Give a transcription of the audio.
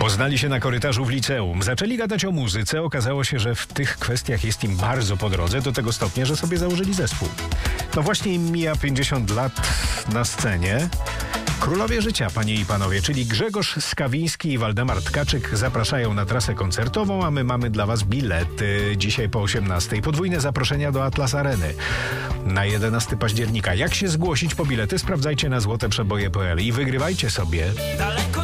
Poznali się na korytarzu w liceum. Zaczęli gadać o muzyce. Okazało się, że w tych kwestiach jest im bardzo po drodze, do tego stopnia, że sobie założyli zespół. No właśnie im mija 50 lat na scenie. Królowie życia, panie i panowie, czyli Grzegorz Skawiński i Waldemar Tkaczyk zapraszają na trasę koncertową, a my mamy dla was bilety dzisiaj po 18:00. Podwójne zaproszenia do Atlas Areny na 11 października. Jak się zgłosić po bilety? Sprawdzajcie na złoteprzeboje.pl i wygrywajcie sobie